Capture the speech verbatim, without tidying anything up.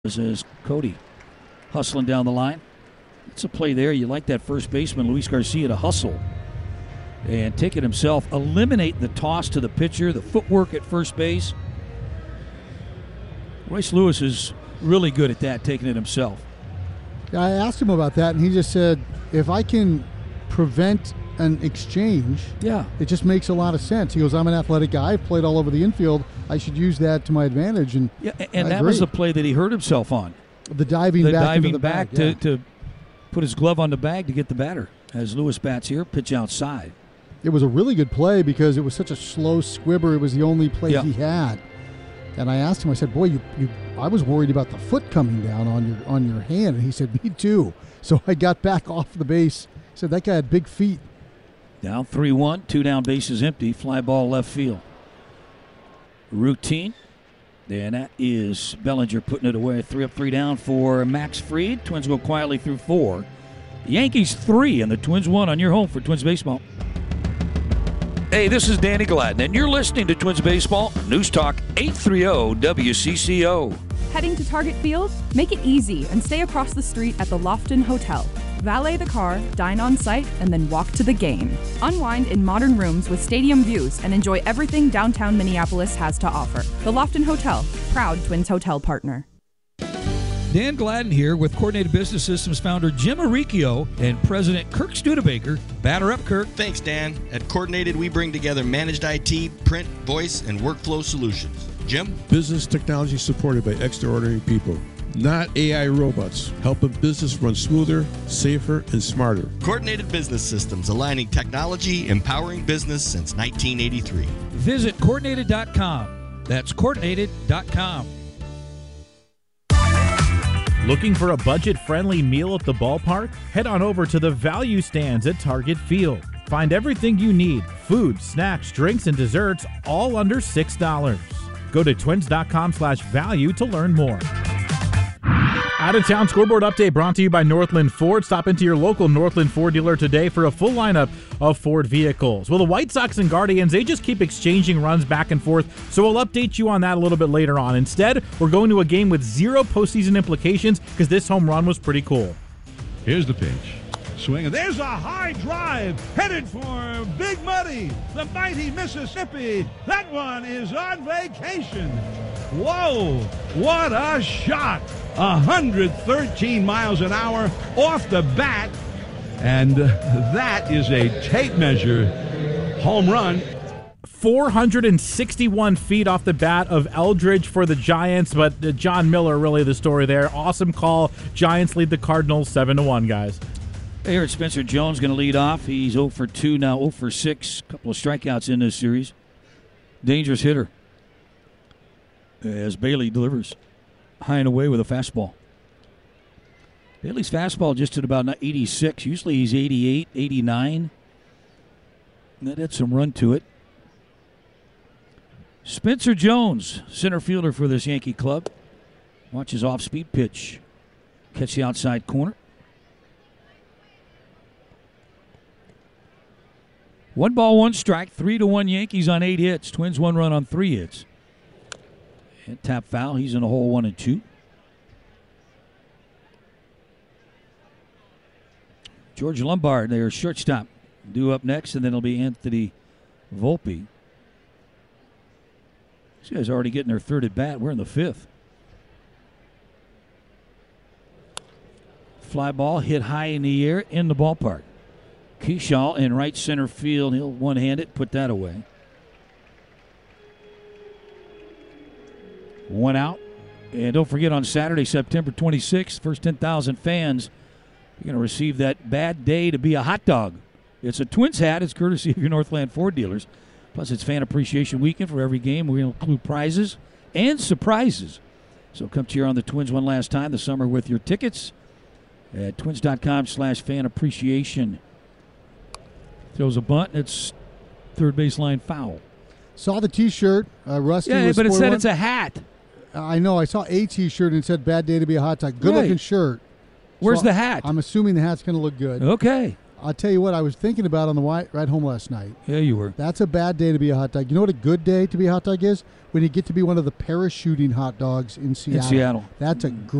As Cody hustling down the line. It's a play there. You like that first baseman, Luis Garcia, to hustle and take it himself. Eliminate the toss to the pitcher, the footwork at first base. Royce Lewis is really good at that, taking it himself. Yeah, I asked him about that, and he just said, if I can prevent an exchange, yeah, it just makes a lot of sense. He goes, I'm an athletic guy. I've played all over the infield. I should use that to my advantage. And yeah, and I that agree. was the play that he hurt himself on. The diving the back diving into the back bag, to, yeah. to put his glove on the bag to get the batter. As Lewis bats here, pitch outside. It was a really good play because it was such a slow squibber. It was the only play yeah. he had. And I asked him, I said, boy, you, you, I was worried about the foot coming down on your on your hand. And he said, me too. So I got back off the base. He said, that guy had big feet. Down three one, two down, bases empty, fly ball left field. Routine. And that is Bellinger putting it away. Three up, three down for Max Fried. Twins go quietly through four. Yankees three and the Twins one on your home for Twins Baseball. Hey, this is Danny Gladden, and you're listening to Twins Baseball, News Talk eight thirty W C C O. Heading to Target Field? Make it easy and stay across the street at the Lofton Hotel. Valet the car, dine on site, and then walk to the game. Unwind in modern rooms with stadium views and enjoy everything downtown Minneapolis has to offer. The Lofton Hotel, proud Twins hotel partner. Dan Gladden here with Coordinated Business Systems founder Jim Aricchio and President Kirk Studebaker. Batter up, Kirk. Thanks, Dan. At Coordinated, we bring together managed I T, print, voice, and workflow solutions. Jim? Business technology supported by extraordinary people. Not A I robots, helping business run smoother, safer, and smarter. Coordinated Business Systems, aligning technology, empowering business since nineteen eighty-three. Visit coordinated dot com. That's coordinated dot com. Looking for a budget-friendly meal at the ballpark? Head on over to the Value Stands at Target Field. Find everything you need, food, snacks, drinks, and desserts, all under six dollars. Go to twins dot com slash value to learn more. Out-of-town scoreboard update brought to you by Northland Ford. Stop into your local Northland Ford dealer today for a full lineup of Ford vehicles. Well, the White Sox and Guardians, they just keep exchanging runs back and forth, so we'll update you on that a little bit later on. Instead, we're going to a game with zero postseason implications because this home run was pretty cool. Here's the pitch. Swing, and there's a high drive headed for Big Muddy, the mighty Mississippi. That one is on vacation. Whoa, what a shot. one hundred thirteen miles an hour off the bat, and that is a tape measure home run. four hundred sixty-one feet off the bat of Eldridge for the Giants, but uh, John Miller really the story there. Awesome call. Giants lead the Cardinals seven to one, guys. Here, Spencer Jones going to lead off. He's oh for two now, oh for six. A couple of strikeouts in this series. Dangerous hitter as Bailey delivers high and away with a fastball. Bailey's fastball just at about eighty-six. Usually he's eighty-eight, eighty-nine. That had some run to it. Spencer Jones, center fielder for this Yankee club. Watch his off-speed pitch. Catch the outside corner. One ball, one strike. Three to one Yankees on eight hits. Twins one run on three hits. And tap foul. He's in a hole one and two. George Lombard, their shortstop, due up next, and then it'll be Anthony Volpe. These guys are already getting their third at bat. We're in the fifth. Fly ball hit high in the air in the ballpark. Kershaw in right center field. He'll one-hand it, put that away. One out. And don't forget, on Saturday, September twenty-sixth, first ten thousand fans, you're going to receive that bad day to be a hot dog. It's a Twins hat. It's courtesy of your Northland Ford dealers. Plus, it's Fan Appreciation Weekend for every game. We're going to include prizes and surprises. So come cheer on the Twins one last time this summer with your tickets at twins dot com slash fan appreciation. Throws a bunt, and it's third baseline foul. Saw the T-shirt. Uh, Rusty Yeah, was but it said one. it's a hat. I know. I saw a T-shirt and it said "Bad day to be a hot dog." Good-looking Right. shirt. Where's So the hat? I'm assuming the hat's going to look good. Okay. I'll tell you what, I was thinking about on the wi- ride home last night. Yeah, you were. That's a bad day to be a hot dog. You know what a good day to be a hot dog is? When you get to be one of the parachuting hot dogs in Seattle. Seattle. That's a great